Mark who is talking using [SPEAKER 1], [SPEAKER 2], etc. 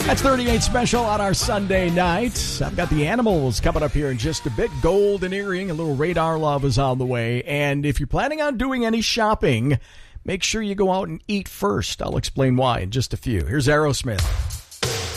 [SPEAKER 1] That's 38 Special on our Sunday night. I've got the Animals coming up here in just a bit. Golden Earring, a little Radar Love is on the way. And if you're planning on doing any shopping, make sure you go out and eat first. I'll explain why in just a few. Here's Aerosmith.